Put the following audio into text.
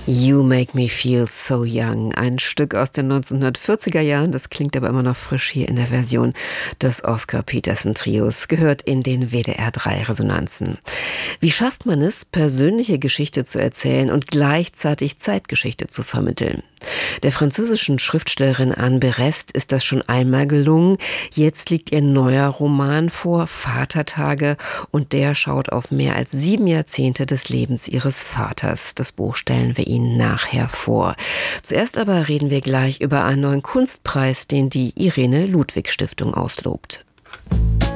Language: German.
You Make Me Feel So Young, ein Stück aus den 1940er Jahren, das klingt aber immer noch frisch hier in der Version des Oscar Peterson Trios, gehört in den WDR 3 Resonanzen. Wie schafft man es, persönliche Geschichte zu erzählen und gleichzeitig Zeitgeschichte zu vermitteln? Der französischen Schriftstellerin Anne Berest ist das schon einmal gelungen. Jetzt liegt ihr neuer Roman vor, Vatertage, und der schaut auf mehr als 7 Jahrzehnte des Lebens ihres Vaters. Das Buch stellen wir Ihnen nachher vor. Zuerst aber reden wir gleich über einen neuen Kunstpreis, den die Irene Ludwig Stiftung auslobt.